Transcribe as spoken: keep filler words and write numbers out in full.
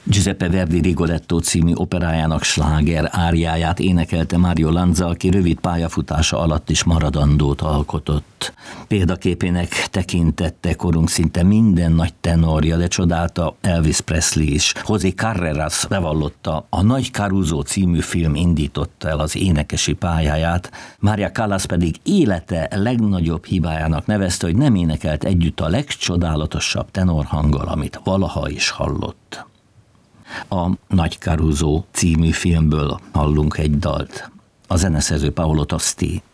Giuseppe Verdi Rigoletto című operájának sláger áriáját énekelte Mario Lanza, aki rövid pályafutása alatt is maradandót alkotott. Példaképének tekintette korunk szinte minden nagy tenorja, de csodálta Elvis Presley is. José Carreras bevallotta, a Nagy Caruso című film indította el az énekesi pályáját, Maria Callas pedig élete legnagyobb hibájának nevezte, hogy nem énekelt együtt a legcsodálatosabb tenorhanggal, amit valaha is hallott. A Nagy Caruso című filmből hallunk egy dalt. A zeneszerző Paolo Tosti.